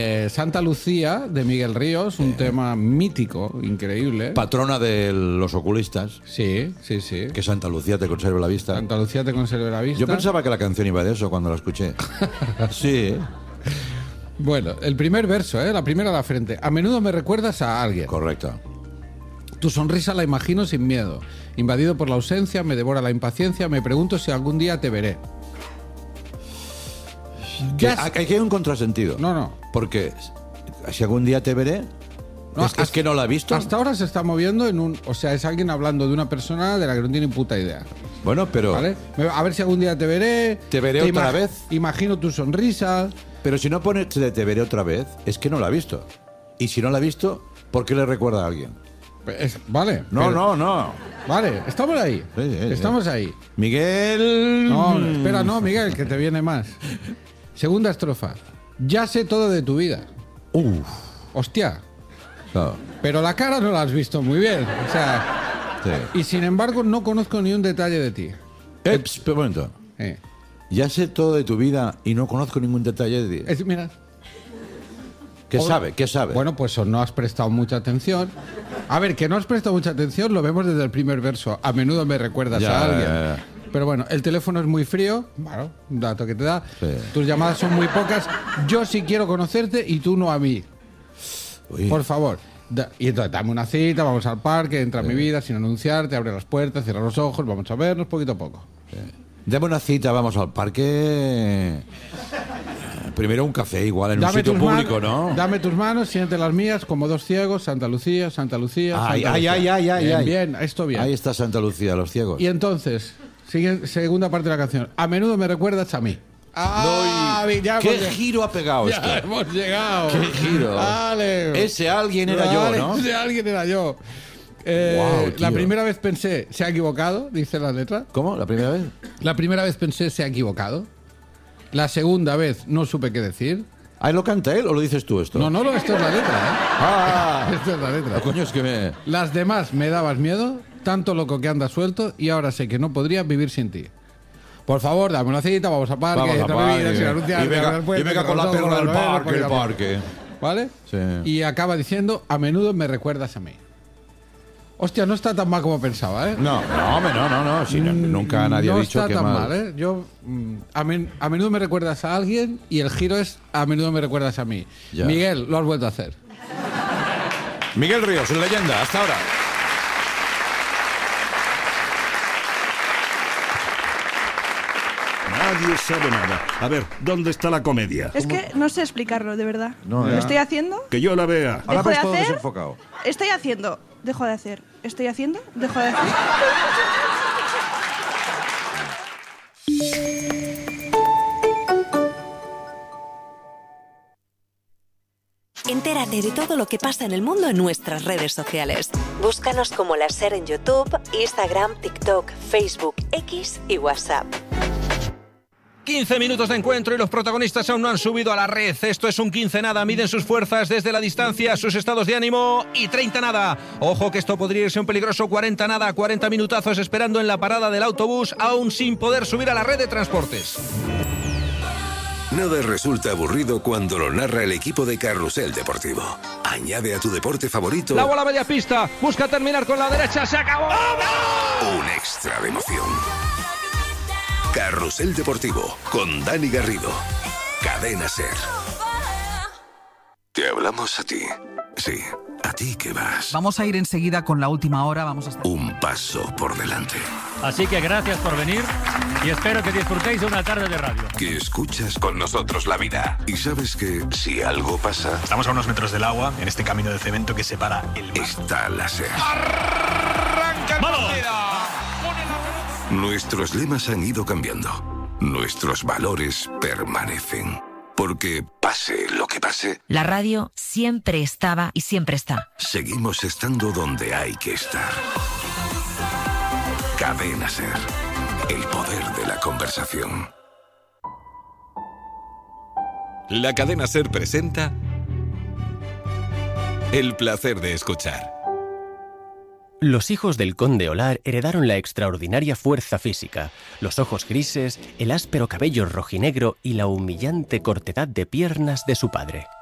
Santa Lucía, de Miguel Ríos, un tema mítico, increíble. Patrona de los oculistas. Sí. Que Santa Lucía te conserve la vista. Santa Lucía te conserve la vista. Yo pensaba que la canción iba de eso cuando la escuché. Sí. Bueno, el primer verso, la primera a la frente. A menudo me recuerdas a alguien. Correcto. Tu sonrisa la imagino sin miedo. Invadido por la ausencia, me devora la impaciencia. Me pregunto si algún día te veré. Aquí hay un contrasentido. No. Porque si algún día te veré... No, es que no la he visto. Hasta ahora se está moviendo en un... O sea, es alguien hablando de una persona de la que no tiene puta idea. Bueno, pero... ¿Vale? A ver si algún día te veré. ¿Te veré otra vez? Imagino tu sonrisa. Pero si no pone te veré otra vez, es que no la ha visto. Y si no la ha visto, ¿por qué le recuerda a alguien? Vale. No. Vale, estamos ahí. Sí. Estamos ahí. Miguel... No, espera, no, Miguel, que te viene más. Segunda estrofa. Ya sé todo de tu vida. Hostia. Claro. Pero la cara no la has visto muy bien. O sea... Sí. Y sin embargo no conozco ni un detalle de ti. Pero un momento. Ya sé todo de tu vida y no conozco ningún detalle de ti. Mira. ¿Qué sabe? Bueno, pues no has prestado mucha atención. A ver, que no has prestado mucha atención lo vemos desde el primer verso. A menudo me recuerdas a alguien. Ya. Pero bueno, el teléfono es muy frío. Bueno, un dato que te da. Sí. Tus llamadas son muy pocas. Yo sí quiero conocerte y tú no a mí. Uy. Por favor. Y entonces dame una cita, vamos al parque, entra a mi vida sin anunciarte, abre las puertas, cierra los ojos, vamos a vernos poquito a poco. Dame una cita, vamos al parque. Primero un café, igual, en un sitio público, ¿no? Dame tus manos, siente las mías, como dos ciegos, Santa Lucía, Santa Lucía. Ay. Bien, esto bien. Ahí está Santa Lucía, los ciegos. Y entonces, segunda parte de la canción. A menudo me recuerdas a mí. ¿Qué giro ha pegado esto? Ya hemos llegado. ¿Qué giro? Vale. Ese alguien era yo, ¿no? Ese alguien era yo. Wow, la primera vez pensé, se ha equivocado, dice la letra. ¿Cómo? ¿La primera vez? La primera vez pensé, se ha equivocado. La segunda vez no supe qué decir. ¿Lo canta él o lo dices tú esto? No, esto es la letra, Esto es la letra. Coño, es que Las demás me dabas miedo, tanto loco que andas suelto, y ahora sé que no podría vivir sin ti. Por favor, dame una cita, vamos a parque, y venga con la perra del parque. ¿Vale? Sí. Y acaba diciendo, a menudo me recuerdas a mí. Hostia, no está tan mal como pensaba, ¿eh? No. Si nunca nadie ha dicho que no está tan mal. mal, ¿eh? Yo, a menudo me recuerdas a alguien y el giro es a menudo me recuerdas a mí. Ya. Miguel, lo has vuelto a hacer. Miguel Ríos, leyenda, hasta ahora. Nadie sabe nada. A ver, ¿dónde está la comedia? Es que no sé explicarlo, de verdad. No, ¿Lo estoy haciendo? Que yo la vea. Ahora ¿Dejo de ves todo hacer? desenfocado. Estoy haciendo. Dejo de hacer. Estoy haciendo. Dejo de hacer. Entérate de todo lo que pasa en el mundo en nuestras redes sociales. Búscanos como La Ser en YouTube, Instagram, TikTok, Facebook, X y WhatsApp. 15 minutos de encuentro y los protagonistas aún no han subido a la red. Esto es un 15 nada. Miden sus fuerzas desde la distancia, sus estados de ánimo y 30 nada. Ojo que esto podría irse un peligroso 40 nada. 40 minutazos esperando en la parada del autobús, aún sin poder subir a la red de transportes. Nada resulta aburrido cuando lo narra el equipo de Carrusel Deportivo. Añade a tu deporte favorito La bola media pista, busca terminar con la derecha, se acabó. un extra de emoción. Carrusel Deportivo con Dani Garrido. Cadena Ser. Te hablamos a ti. Sí, a ti que vas Vamos a ir enseguida con la última hora. Vamos a estar... un paso por delante. Así que gracias por venir y espero que disfrutéis de una tarde de radio. Que escuchas con nosotros la vida. Y sabes que si algo pasa, estamos a unos metros del agua, en este camino de cemento que separa el mar. está la Ser. ¡Arranca el partido! Nuestros lemas han ido cambiando. Nuestros valores permanecen. Porque pase lo que pase, La radio siempre estaba y siempre está. seguimos estando donde hay que estar. Cadena Ser. El poder de la conversación. La cadena Ser presenta El placer de escuchar. Los hijos del conde Olar heredaron la extraordinaria fuerza física, los ojos grises, el áspero cabello rojinegro y la humillante cortedad de piernas de su padre.